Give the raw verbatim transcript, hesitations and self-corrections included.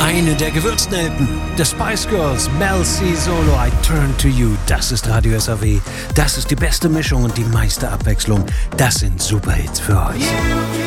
Eine der Gewürznelken, The Spice Girls, Mel C. Solo, I Turn to You. Das ist Radio S A W. Das ist die beste Mischung und die meiste Abwechslung. Das sind Superhits für euch.